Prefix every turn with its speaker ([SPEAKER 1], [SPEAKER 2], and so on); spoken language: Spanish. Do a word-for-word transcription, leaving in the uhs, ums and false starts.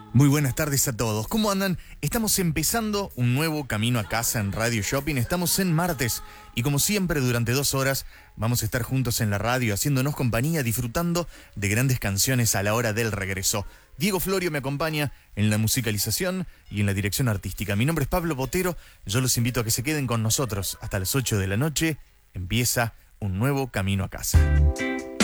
[SPEAKER 1] Muy buenas tardes a todos. ¿Cómo andan? Estamos empezando un nuevo camino a casa en Radio Shopping. Estamos en martes y como siempre durante dos horas vamos a estar juntos en la radio haciéndonos compañía, disfrutando de grandes canciones a la hora del regreso. Diego Florio me acompaña en la musicalización y en la dirección artística. Mi nombre es Pablo Botero. Yo los invito a que se queden con nosotros hasta las ocho de la noche. Empieza un nuevo camino a casa.